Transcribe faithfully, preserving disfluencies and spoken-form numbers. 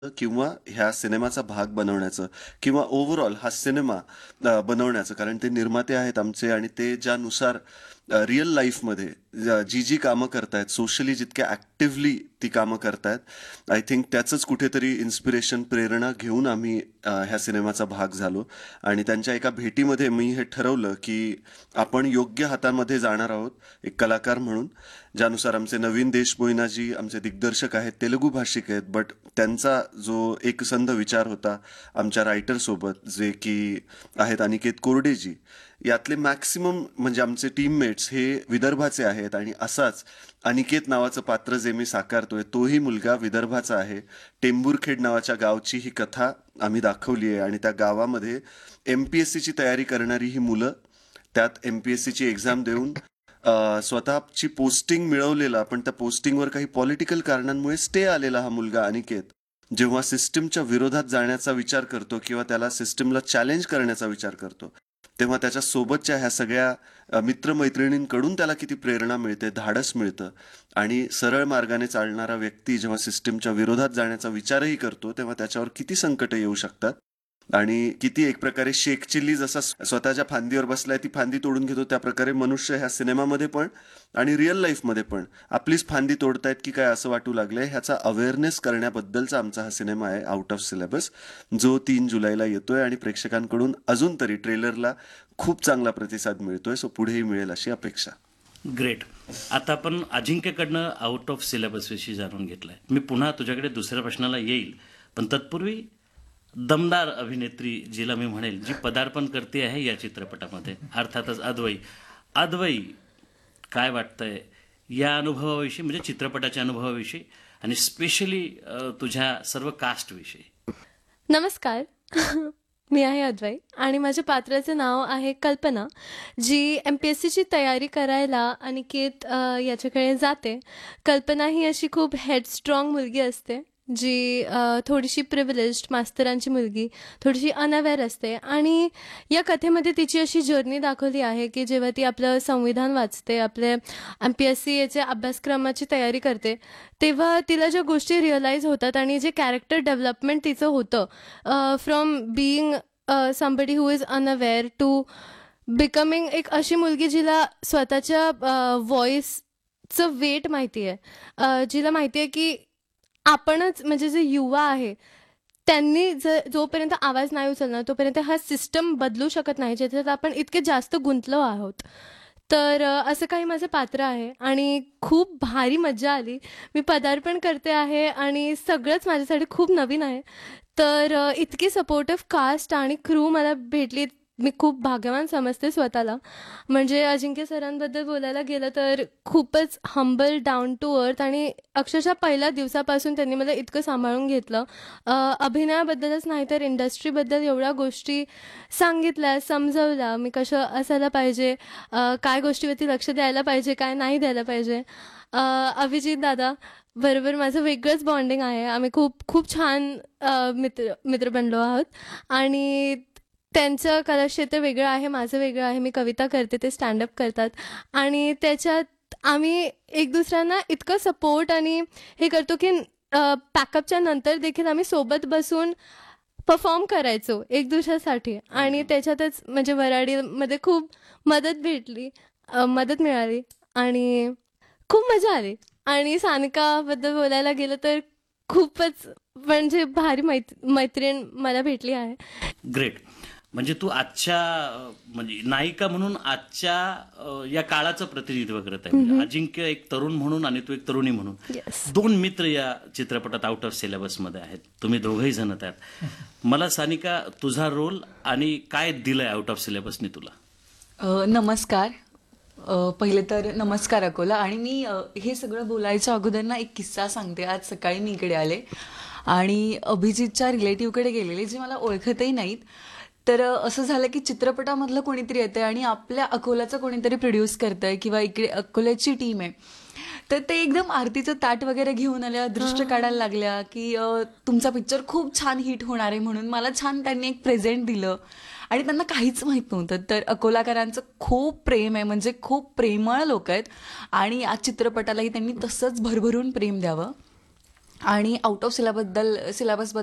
किंवा ह्या सिनेमाचा भाग बनवण्याचं किंवा ओव्हरऑल हा सिनेमा अ, बनवण्याचं, कारण ते निर्माते आहेत आमचे आणि ते ज्यानुसार रिअल लाईफमध्ये ज- जी जी कामं करतायत, सोशली जितक्या ॲक्टिव्हली ती कामं करतायत, आय थिंक त्याचंच कुठेतरी इन्स्पिरेशन, प्रेरणा घेऊन आम्ही अ, ह्या सिनेमाचा भाग झालो. आणि त्यांच्या एका भेटीमध्ये मी हे ठरवलं की आपण योग्य हातामध्ये जाणार आहोत एक कलाकार म्हणून, ज्यानुसार आमचे नवीन देशमोहिनाजी आमचे दिग्दर्शक आहेत, तेलुगू भाषिक आहेत, बट त्यांचा जो एकसंध विचार होता आमच्या रायटरसोबत, जे की आहेत अनिकेत कोरडेजी, यातले मॅक्सिमम म्हणजे आमचे टीममेट्स हे विदर्भाचे आहेत. आणि असाच अनिकेत नावाचं पात्र जे मी साकारतोय तोही मुलगा विदर्भाचा आहे. टेंभुरखेड नावाच्या गावची ही कथा आम्ही दाखवली आहे आणि त्या गावामध्ये एम पी एस सीची तयारी करणारी ही मुलं, त्यात एम पी एस सीची एक्झाम देऊन अ, स्वतःची पोस्टिंग मिळवलेला, पण त्या पोस्टिंगवर काही पॉलिटिकल कारणांमुळे स्टे आलेला हा मुलगा अनिकेत, जेव्हा सिस्टमच्या विरोधात जाण्याचा विचार करतो किंवा त्याला सिस्टमला चॅलेंज करण्याचा विचार करतो, तेव्हा त्याच्या सोबतच्या ह्या सगळ्या अ, मित्रमैत्रिणींकडून त्याला किती प्रेरणा मिळते, धाडस मिळतं. आणि सरळ मार्गाने चालणारा व्यक्ती जेव्हा सिस्टमच्या विरोधात जाण्याचा विचारही करतो, तेव्हा त्याच्यावर किती संकट येऊ शकतात आणि किती एक प्रकारे शेख चिल्ली जसा स्व- स्वतःच्या फांदीवर बसलाय ती फांदी तोडून घेतो, त्या प्रकारे मनुष्य ह्या सिनेमामध्ये पण आणि रिअल लाईफमध्ये पण आपलीच फांदी तोडतायत की काय असं वाटू लागलंय, ह्याचा अवेअरनेस करण्याबद्दलचा आमचा हा सिनेमा आहे आउट ऑफ सिलेबस, जो तीन जुलैला येतोय आणि प्रेक्षकांकडून अजून तरी ट्रेलरला खूप चांगला प्रतिसाद मिळतोय. सो पुढेही मिळेल अशी अपेक्षा. ग्रेट. आता आपण अजिंक्यकडनं आउट ऑफ सिलेबस विषयी जाणून घेतलंय. मी पुन्हा तुझ्याकडे दुसऱ्या प्रश्नाला येईल, पण तत्पूर्वी दमदार अभिनेत्री जिला मी म्हणेल, जी पदार्पण करते आहे या चित्रपटामध्ये, अर्थातच अद्वई. अद्वई, काय वाटतंय या अनुभवाविषयी, म्हणजे चित्रपटाच्या अनुभवाविषयी आणि स्पेशली तुझ्या सर्व कास्टविषयी? नमस्कार. मी आहे अद्वै आणि माझ्या पात्राचं नाव आहे कल्पना, जी एम पी एस सीची तयारी करायला अनिकेत अ, याच्याकडे जाते. कल्पना ही अशी खूप हेडस्ट्रॉंग मुलगी असते, जी अ, थोडीशी प्रिव्हिलेज्ड मास्तरांची मुलगी, थोडीशी अनअवेअर असते. आणि या कथेमध्ये तिची अशी जर्नी दाखवली आहे की जेव्हा ती आपलं संविधान वाचते, आपले एम पी एस सी याच्या अभ्यासक्रमाची तयारी करते, तेव्हा तिला ज्या गोष्टी रिअलाईज होतात आणि जे कॅरेक्टर डेव्हलपमेंट तिचं होतं, from being somebody who is unaware to becoming एक अशी मुलगी जिला स्वतःच्या व्हॉइसचं वेट माहिती आहे, अ, जिला माहिती आहे की आपणच म्हणजे जे युवा आहे त्यांनी ज जोपर्यंत आवाज नाही उचलणार तोपर्यंत हा सिस्टम बदलू शकत नाही, ज्याच्यात आपण इतके जास्त गुंतलो आहोत. तर अ, असं काही माझं पात्र आहे आणि खूप भारी मज्जा आली. मी पदार्पण करते आहे आणि सगळंच माझ्यासाठी खूप नवीन आहे. तर अ, इतकी सपोर्टिव्ह कास्ट आणि क्रू मला भेटली, मी खूप भाग्यवान समजते स्वतःला. म्हणजे अजिंक्य सरांबद्दल बोलायला गेलं तर खूपच हंबल, डाऊन टू अर्थ आणि अक्षरशः पहिल्या दिवसापासून त्यांनी मला इतकं सांभाळून घेतलं. अ, अभिनयाबद्दलच नाही तर इंडस्ट्रीबद्दल एवढ्या गोष्टी सांगितल्या, समजवल्या, मी कसं असायला पाहिजे, अ, काय गोष्टीवरती लक्ष द्यायला पाहिजे, काय नाही द्यायला पाहिजे. अ, अभिजित दादा बरोबर माझं वेगळंच बॉन्डिंग आहे. आम्ही खूप खूप छान अ, मित्र मित्र बनलो आहोत आणि त्यांचं कलाक्षेत्र वेगळं आहे, माझं वेगळं आहे. मी कविता करते, ते स्टँडअप करतात आणि त्याच्यात आम्ही एक दुसऱ्यांना इतकं सपोर्ट आणि हे करतो की पॅकअपच्या नंतर देखील आम्ही सोबत बसून परफॉर्म करायचो एक दुसऱ्यासाठी. आणि त्याच्यातच म्हणजे वराडीमध्ये खूप मदत भेटली, अ, मदत मिळाली आणि खूप मजा आली. आणि सानिकाबद्दल बोलायला गेलं तर खूपच म्हणजे भारी मैत मैत्रीण मला भेटली आहे. ग्रेट. म्हणजे तू आजच्या अ, म्हणजे नायिका म्हणून आजच्या अ, या काळाचं प्रतिनिधित्व करत आहे. म्हणजे अजिंक्य एक तरुण म्हणून आणि तू एक तरुणी म्हणून, येस. दोन मित्र या चित्रपटात आउट ऑफ सिलेबसमध्ये आहेत. तुम्ही दोघंही जण त्यात. मला सानिका, तुझा रोल आणि काय दिलंय आउट ऑफ सिलेबसने तुला? अ, नमस्कार. अ, पहिले तर नमस्कार अकोला. आणि मी अ, हे सगळं बोलायच्या अगोदर ना एक किस्सा सांगते. आज सकाळी मी इकडे आले आणि अभिजितच्या रिलेटिव्हकडे गेलेले, जे मला ओळखतही नाहीत. तर अ, असं झालं की चित्रपटामधलं कोणीतरी येतंय आणि आपल्या अकोलाचं कोणीतरी प्रोड्यूस करतंय किंवा इकडे अकोल्याची टीम आहे. तर ते एकदम आरतीचं ताट वगैरे घेऊन आल्या, दृश्य काढायला लागल्या की अ, तुमचा पिक्चर खूप छान हिट होणार आहे म्हणून. मला छान त्यांनी एक प्रेझेंट दिलं आणि त्यांना काहीच माहीत नव्हतं. तर अकोलाकरांचं खूप प्रेम आहे, म्हणजे खूप प्रेमळ लोक आहेत आणि या चित्रपटालाही त्यांनी तसंच भरभरून प्रेम द्यावं. आणि आउट ऑफ सिलेबद्दल सिलेबसबद्दल